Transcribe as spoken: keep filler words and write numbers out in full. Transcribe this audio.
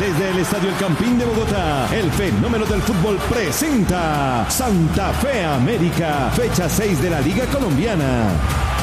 Desde el Estadio El Campín de Bogotá, el fenómeno del fútbol presenta Santa Fe América, fecha seis de la Liga Colombiana.